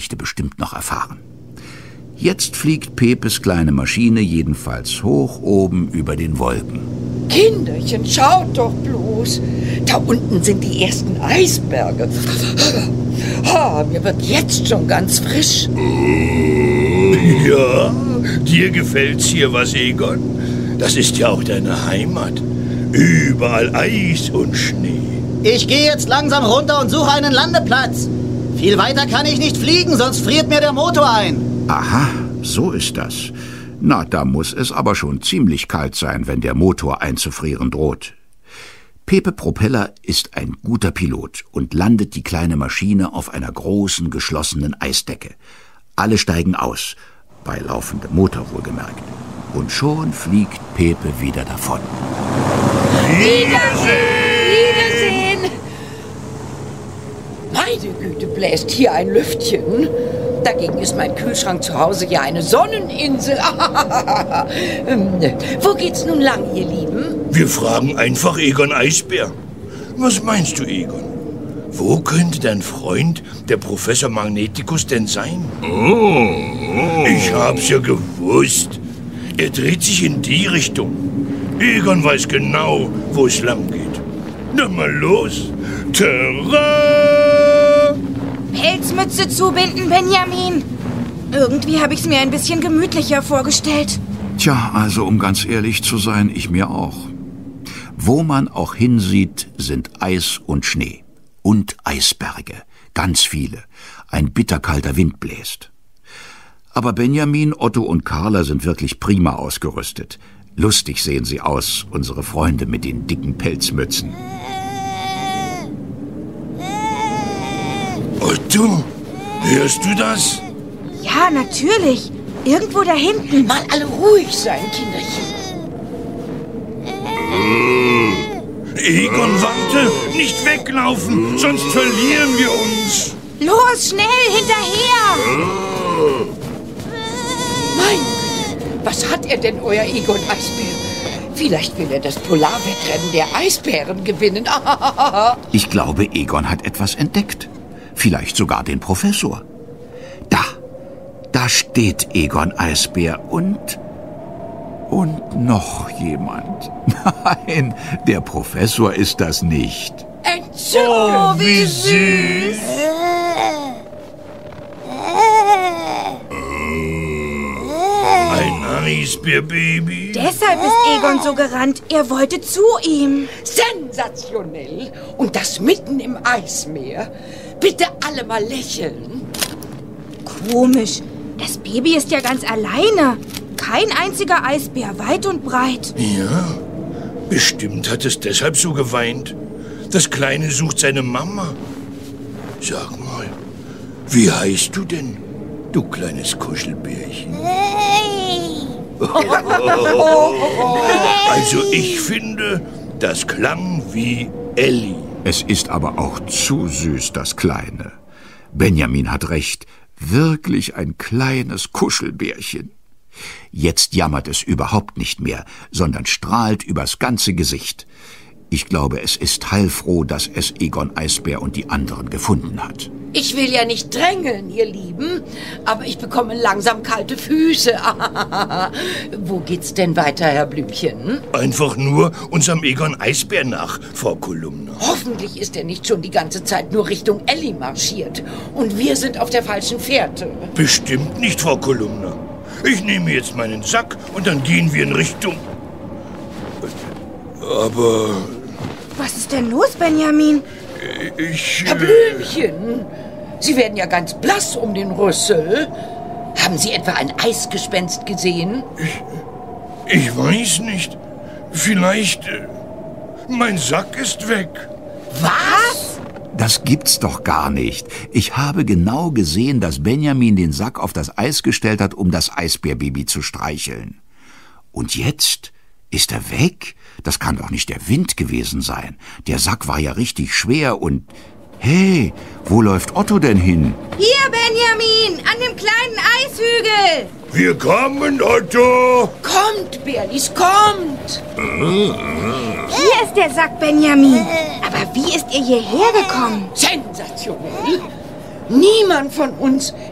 Geschichte bestimmt noch erfahren. Jetzt fliegt Pepes kleine Maschine jedenfalls hoch oben über den Wolken. Kinderchen, schaut doch bloß. Da unten sind die ersten Eisberge. Mir wird jetzt schon ganz frisch. Ja, dir gefällt's hier was, Egon? Das ist ja auch deine Heimat. Überall Eis und Schnee. Ich gehe jetzt langsam runter und suche einen Landeplatz. Viel weiter kann ich nicht fliegen, sonst friert mir der Motor ein. Aha, so ist das. Na, da muss es aber schon ziemlich kalt sein, wenn der Motor einzufrieren droht. Pepe Propeller ist ein guter Pilot und landet die kleine Maschine auf einer großen, geschlossenen Eisdecke. Alle steigen aus, bei laufendem Motor wohlgemerkt. Und schon fliegt Pepe wieder davon. Wiedersehen! Meine Güte, bläst hier ein Lüftchen. Dagegen ist mein Kühlschrank zu Hause ja eine Sonneninsel. Wo geht's nun lang, ihr Lieben? Wir fragen einfach Egon Eisbär. Was meinst du, Egon? Wo könnte dein Freund, der Professor Magneticus, denn sein? Ich hab's ja gewusst. Er dreht sich in die Richtung. Egon weiß genau, wo es lang geht. Na mal los. Terra! Pelzmütze zubinden, Benjamin. Irgendwie habe ich es mir ein bisschen gemütlicher vorgestellt. Tja, also um ganz ehrlich zu sein, ich mir auch. Wo man auch hinsieht, sind Eis und Schnee. Und Eisberge. Ganz viele. Ein bitterkalter Wind bläst. Aber Benjamin, Otto und Carla sind wirklich prima ausgerüstet. Lustig sehen sie aus, unsere Freunde mit den dicken Pelzmützen. Otto, hörst du das? Ja, natürlich. Irgendwo da hinten. Mal alle ruhig sein, Kinderchen. Egon, warte! Nicht weglaufen, sonst verlieren wir uns! Los, schnell, hinterher! Mein Güte, was hat er denn, euer Egon Eisbär? Vielleicht will er das Polarwettrennen der Eisbären gewinnen. Ich glaube, Egon hat etwas entdeckt. Vielleicht sogar den Professor. Da steht Egon Eisbär und noch jemand. Nein, der Professor ist das nicht. Entzückend! Oh, wie süß! Ein Eisbärbaby. Deshalb ist Egon so gerannt. Er wollte zu ihm. Sensationell! Und das mitten im Eismeer. Bitte alle mal lächeln. Komisch. Das Baby ist ja ganz alleine. Kein einziger Eisbär, weit und breit. Ja, bestimmt hat es deshalb so geweint. Das Kleine sucht seine Mama. Sag mal, wie heißt du denn, du kleines Kuschelbärchen? Also ich finde, das klang wie Elli. Es ist aber auch zu süß, das Kleine. Benjamin hat recht. Wirklich ein kleines Kuschelbärchen. Jetzt jammert es überhaupt nicht mehr, sondern strahlt übers ganze Gesicht. Ich glaube, es ist heilfroh, dass es Egon Eisbär und die anderen gefunden hat. Ich will ja nicht drängeln, ihr Lieben, aber ich bekomme langsam kalte Füße. Wo geht's denn weiter, Herr Blümchen? Einfach nur unserem Egon Eisbär nach, Frau Kolumna. Hoffentlich ist er nicht schon die ganze Zeit nur Richtung Elli marschiert. Und wir sind auf der falschen Fährte. Bestimmt nicht, Frau Kolumna. Ich nehme jetzt meinen Sack und dann gehen wir in Richtung... Aber... Was ist denn los, Benjamin? Herr Blümchen, Sie werden ja ganz blass um den Rüssel. Haben Sie etwa ein Eisgespenst gesehen? Ich weiß nicht. Vielleicht... mein Sack ist weg. Was? Das gibt's doch gar nicht. Ich habe genau gesehen, dass Benjamin den Sack auf das Eis gestellt hat, um das Eisbärbaby zu streicheln. Und jetzt ist er weg? Das kann doch nicht der Wind gewesen sein. Der Sack war ja richtig schwer und... Hey, wo läuft Otto denn hin? Hier, Benjamin, an dem kleinen Eishügel. Wir kommen, Otto! Kommt, Berlis, kommt! Hier ist der Sack, Benjamin. Aber wie ist ihr hierher gekommen? Sensationell! Niemand von uns